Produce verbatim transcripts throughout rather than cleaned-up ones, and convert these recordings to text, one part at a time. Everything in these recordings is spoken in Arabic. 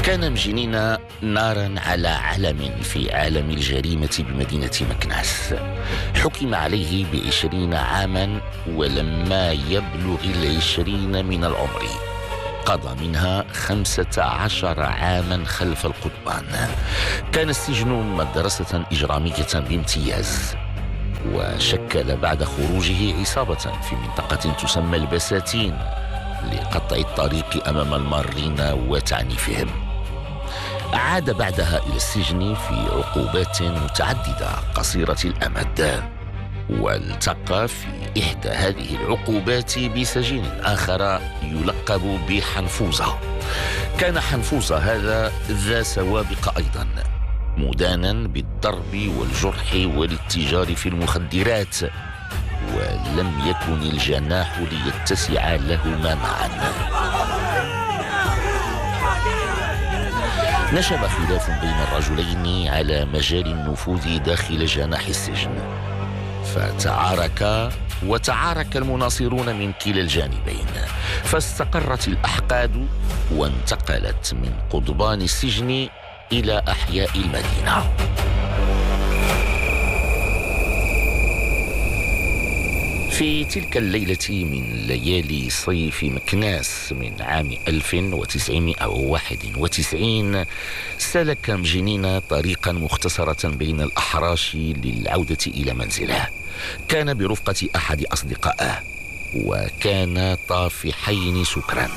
كان مجنين نارا على علم في عالم الجريمة بمدينة مكناس. حكم عليه بعشرين عاما، ولما يبلغ العشرين من العمر قضى منها خمسة عشر عاما خلف القضبان. كان السجن مدرسة إجرامية بامتياز، وشكل بعد خروجه عصابة في منطقة تسمى البساتين لقطع الطريق أمام المارين وتعنيفهم. عاد بعدها إلى السجن في عقوبات متعددة قصيرة الأمد، والتقى في إحدى هذه العقوبات بسجين آخر يلقب بحنفوزة. كان حنفوزة هذا ذا سوابق أيضا، مدانا بالضرب والجرح والاتجار في المخدرات، ولم يكن الجناح ليتسع لهما معا. نشب خلاف بين الرجلين على مجال النفوذ داخل جناح السجن، فتعارك وتعارك المناصرون من كلا الجانبين، فاستقرت الأحقاد وانتقلت من قضبان السجن إلى أحياء المدينة. في تلك الليلة من ليالي صيف مكناس من عام ألف وتسعمائة وواحد وتسعين، سلك مجنين طريقا مختصرة بين الأحراش للعودة إلى منزله. كان برفقة أحد أصدقائه، وكان طافحين سكرا.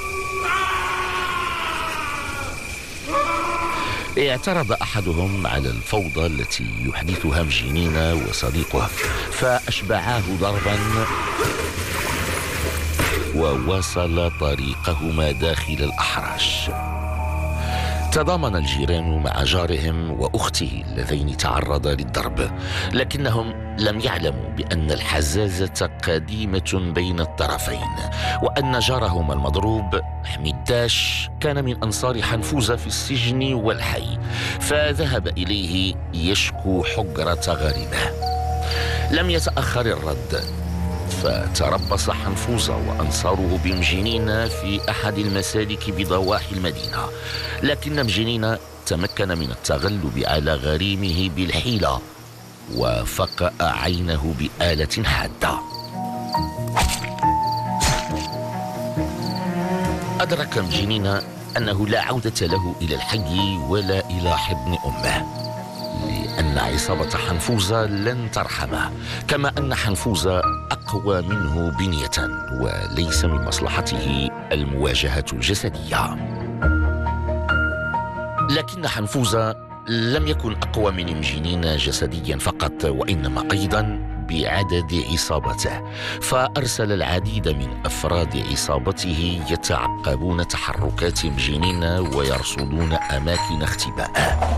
اعترض أحدهم على الفوضى التي يحدثها مجنين وصديقه، فأشبعاه ضربا وواصل طريقهما داخل الأحراش. تضامن الجيران مع جارهم وأخته اللذين تعرضا للضرب، لكنهم لم يعلموا بأن الحزازة قديمة بين الطرفين، وأن جارهما المضروب حميد داش كان من أنصار حنفوزة في السجن والحي، فذهب إليه يشكو حجرة غريبه. لم يتأخر الرد، فتربص حنفوزة وأنصاره بمجنين في أحد المسالك بضواحي المدينة، لكن مجنين تمكن من التغلب على غريمه بالحيلة، وفقأ عينه بآلة حادة. أدرك مجنين أنه لا عودة له إلى الحي ولا إلى حضن أمه، لأن عصابة حنفوزة لن ترحمه، كما أن حنفوزة أقوى منه بنية، وليس من مصلحته المواجهة الجسدية. لكن حنفوزة لم يكن أقوى من مجنين جسديا فقط، وإنما أيضا بعدد عصابته، فأرسل العديد من أفراد عصابته يتعقبون تحركات مجنين ويرصدون أماكن اختبائه.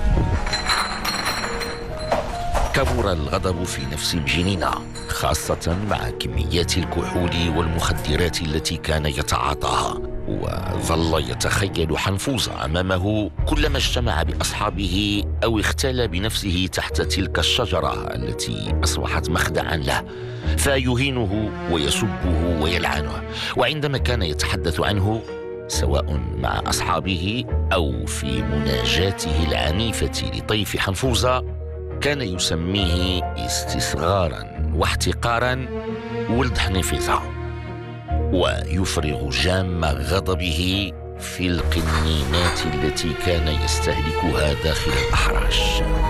كبر الغضب في نفس مجنين، خاصة مع كميات الكحول والمخدرات التي كان يتعاطاها، وظل يتخيل حنفوزة أمامه كلما اجتمع بأصحابه أو اختال بنفسه تحت تلك الشجرة التي أصبحت مخدعا له، فيهينه ويسبه ويلعنه. وعندما كان يتحدث عنه سواء مع أصحابه أو في مناجاته العنيفة لطيف حنفوزة، كان يسميه استصغارا واحتقارا ولد حنفوزة، ويفرغ جام غضبه في القنينات التي كان يستهلكها داخل الأحراش.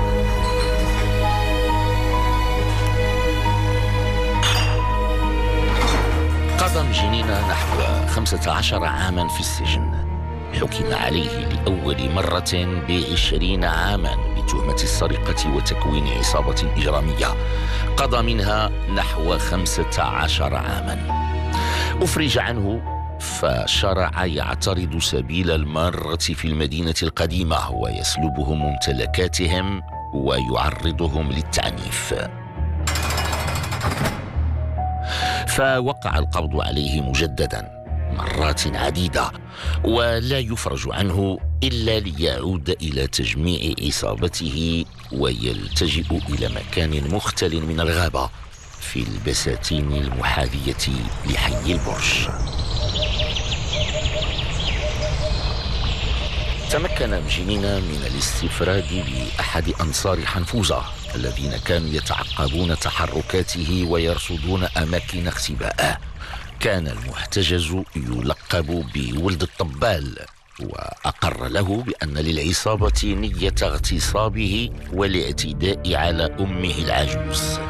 قضى مجنين نحو خمسة عشر عاما في السجن. حكم عليه لأول مرة بعشرين عاما بتهمة السرقة وتكوين عصابة إجرامية، قضى منها نحو خمسة عشر عاما. أفرج عنه، فشرع يعترض سبيل المارة في المدينة القديمة ويسلبهم ممتلكاتهم ويعرضهم للتعنيف. فوقع القبض عليه مجددا مرات عديدة، ولا يفرج عنه إلا ليعود إلى تجميع إصابته ويلتجئ إلى مكان مختل من الغابة في البساتين المحاذية لحي البرج. تمكن جنينة من الاستفراد بأحد أنصار حنفوذة الذين كانوا يتعقبون تحركاته ويرصدون أماكن اختبائه. كان المحتجز يلقب بولد الطبال، وأقر له بأن للعصابة نية اغتصابه والاعتداء على أمه العجوز.